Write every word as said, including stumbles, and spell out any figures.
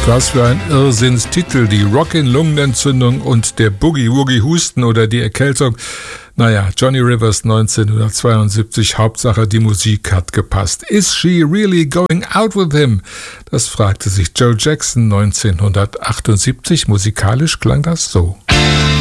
Was für ein Irrsinnstitel, die Rockin'-Lungenentzündung und der Boogie-Woogie-Husten oder die Erkältung. Naja, Johnny Rivers neunzehnhundertzweiundsiebzig, Hauptsache die Musik hat gepasst. Is she really going out with him? Das fragte sich Joe Jackson neunzehnhundertachtundsiebzig. Musikalisch klang das so.